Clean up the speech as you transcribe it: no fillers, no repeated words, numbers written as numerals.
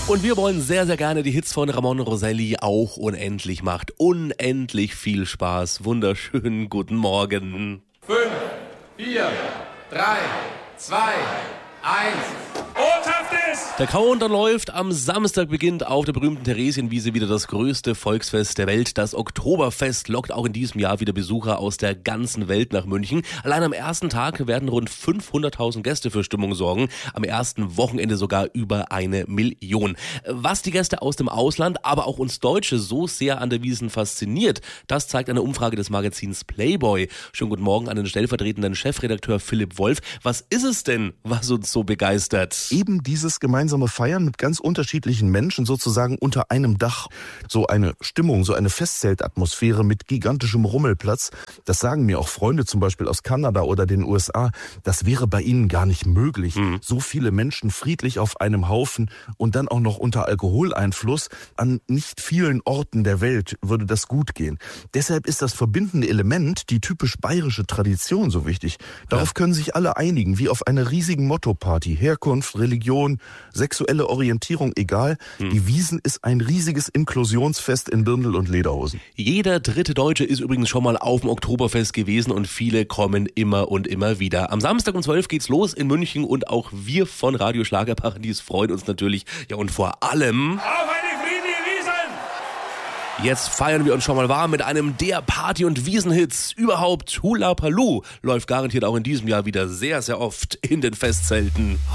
Und wir wollen sehr, sehr gerne die Hits von Ramon Roselli auch unendlich. Macht unendlich viel Spaß. Wunderschönen guten Morgen. 5, 4, 3, 2, 1. Der Countdown läuft. Am Samstag beginnt auf der berühmten Theresienwiese wieder das größte Volksfest der Welt. Das Oktoberfest lockt auch in diesem Jahr wieder Besucher aus der ganzen Welt nach München. Allein am ersten Tag werden rund 500.000 Gäste für Stimmung sorgen. Am ersten Wochenende sogar über 1 Million. Was die Gäste aus dem Ausland, aber auch uns Deutsche so sehr an der Wiesn fasziniert, das zeigt eine Umfrage des Magazins Playboy. Schönen guten Morgen an den stellvertretenden Chefredakteur Philipp Wolf. Was ist es denn, was uns so begeistert? Eben dieses gemeinsame Feiern mit ganz unterschiedlichen Menschen sozusagen unter einem Dach. So eine Stimmung, so eine Festzeltatmosphäre mit gigantischem Rummelplatz. Das sagen mir auch Freunde zum Beispiel aus Kanada oder den USA. Das wäre bei ihnen gar nicht möglich. So viele Menschen friedlich auf einem Haufen und dann auch noch unter Alkoholeinfluss. An nicht vielen Orten der Welt würde das gut gehen. Deshalb ist das verbindende Element, die typisch bayerische Tradition, so wichtig. Darauf können sich alle einigen, wie auf einer riesigen Motto-Party. Herkunft, Religion, sexuelle Orientierung, egal. Die Wiesn ist ein riesiges Inklusionsfest in Dirndl und Lederhosen. Jeder dritte Deutsche ist übrigens schon mal auf dem Oktoberfest gewesen und viele kommen immer und immer wieder. Am Samstag um 12 geht's los in München und auch wir von Radio Schlagerparadies freuen uns natürlich. Ja, und vor allem... Auf eine friedliche Wiesn! Jetzt feiern wir uns schon mal warm mit einem der Party- und Wiesenhits. Überhaupt Hula Paloo läuft garantiert auch in diesem Jahr wieder sehr, sehr oft in den Festzelten.